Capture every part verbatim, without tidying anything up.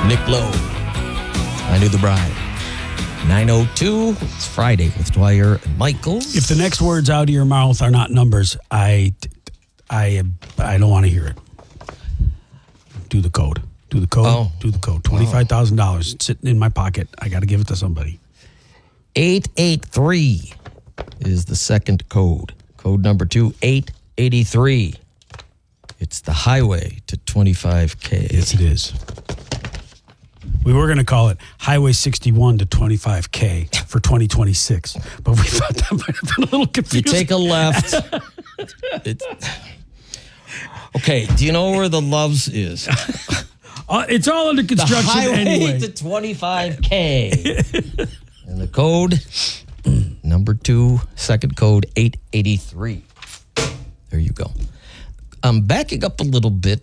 Nick Lowe. I Knew the Bride. nine oh two. It's Friday with Dwyer and Michaels. If the next words out of your mouth are not numbers, I, I, I don't want to hear it. Do the code. Do the code. Oh. Do the code. twenty-five thousand dollars sitting in my pocket. I got to give it to somebody. eight eight three is the second code. Code number two, eight eighty-three. It's the highway to twenty-five K. Yes, it is. We were going to call it Highway sixty-one to twenty-five K for twenty twenty-six, but we thought that might have been a little confusing. You take a left. It's, okay, do you know where the Loves is? Uh, it's all under construction the highway anyway. to twenty-five K. And the code, number two, second code, eight eighty-three. There you go. I'm backing up a little bit.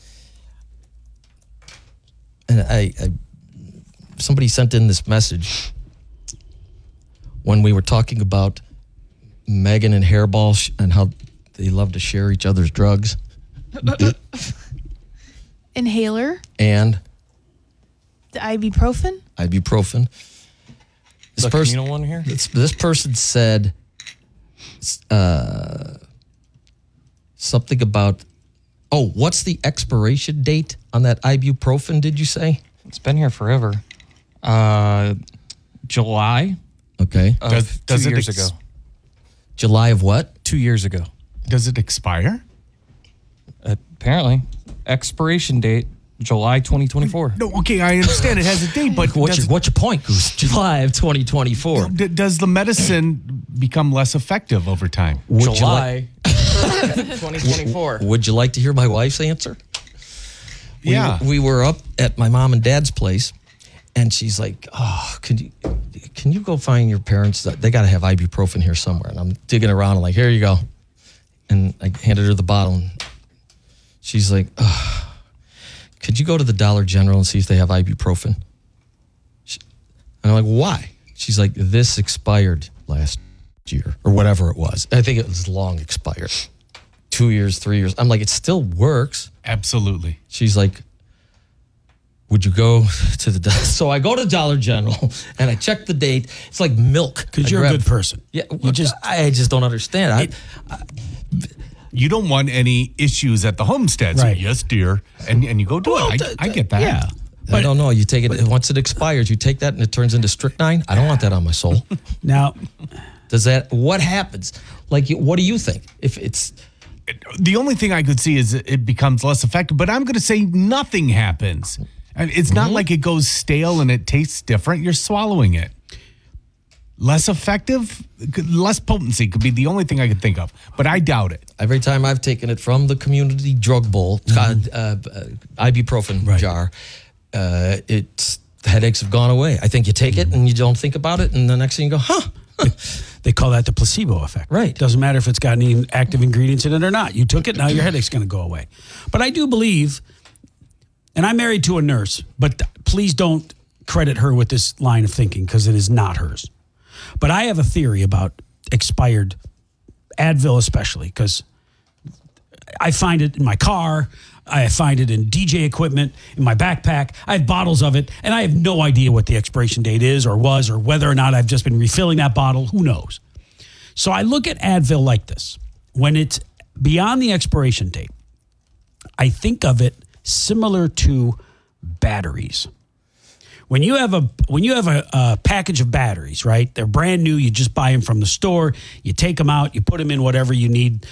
And I, I somebody sent in this message when we were talking about Megan and Hairball sh- and how they love to share each other's drugs. Inhaler, And the ibuprofen. ibuprofen. This The person, communal one here? This, this person said uh, something about, oh, what's the expiration date on that ibuprofen, did you say? It's been here forever. Uh, July Okay. of Does- two does it years ex- ago. July of what? Two years ago. Does it expire? Apparently. Expiration date, July twenty twenty-four. No, okay, I understand it has a date, but What's does, your, what's your point, Goose? July of twenty twenty-four. d- does the medicine become less effective over time? Would you July twenty twenty-four. like, would you like to hear my wife's answer? We, Yeah. We were up at my mom and dad's place, and she's like, "Oh, can you can you go find your parents? They got to have ibuprofen here somewhere." And I'm digging around, and like, "Here you go." And I handed her the bottle, and she's like, oh, "Could you go to the Dollar General and see if they have ibuprofen?" She, and I'm like, "Why?" She's like, "This expired last year or whatever it was. I think it was long expired, two years, three years." I'm like, "It still works." Absolutely. She's like, "Would you go to the..." So I go to Dollar General and I check the date. It's like milk. Because I you're grab- a good person. Yeah, You well, just I just don't understand. I, You don't want any issues at the homestead. So Right. yes, dear. And and you go do Well, it. th- I, I get that. yeah. I don't know. You take it once it expires. You take that and it turns into strychnine. I don't want that on my soul. now, Does that? What happens? Like, you- what do you think? If it's The only thing I could see is it becomes less effective, but I'm going to say nothing happens. And It's not like it goes stale and it tastes different. You're swallowing it. Less effective, less potency could be the only thing I could think of, but I doubt it. every time I've taken it from the community drug bowl, uh, uh, ibuprofen Right. jar, uh, it's the headaches have gone away. I think you take it and you don't think about it, and the next thing you go, huh? they call that the placebo effect. Right. Doesn't matter if it's got any active ingredients in it or not. You took it, now your headache's going to go away. But I do believe, and I'm married to a nurse, but please don't credit her with this line of thinking because it is not hers. But I have a theory about expired Advil, especially because I find it in my car. I find it in D J equipment, in my backpack. I have bottles of it, and I have no idea what the expiration date is or was or whether or not I've just been refilling that bottle. Who knows? So I look at Advil like this. When it's beyond the expiration date, I think of it similar to batteries. When you have a when you have a, a package of batteries, right? They're brand new. You just buy them from the store. You take them out. You put them in whatever you need